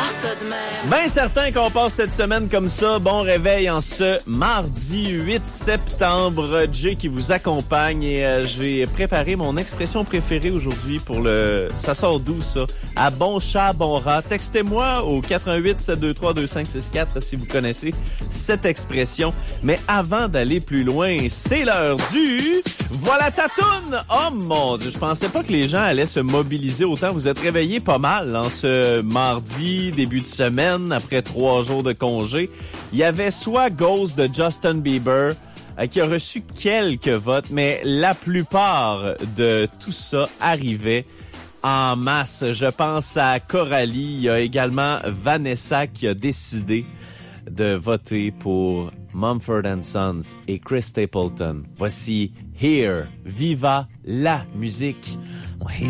ça de même. Bien certain qu'on passe cette semaine comme ça. Bon réveil en ce mardi 8 septembre. Jay qui vous accompagne et j'ai préparé mon expression préférée aujourd'hui pour le... Ça sort d'où ça? À bon chat, bon rat. Textez-moi au 88 723 2564 si vous connaissez cette expression. Mais avant d'aller plus loin, c'est l'heure du... Voilà ta toune! Oh mon Dieu, je pensais pas que les gens allaient se mobiliser autant. Vous êtes réveillés pas mal en ce mardi, début de semaine, après 3 jours de congé. Il y avait soit Ghost de Justin Bieber, qui a reçu quelques votes, mais la plupart de tout ça arrivait en masse. Je pense à Coralie. Il y a également Vanessa qui a décidé de voter pour Mumford & Sons et Chris Stapleton. Voici Here, Viva la musique.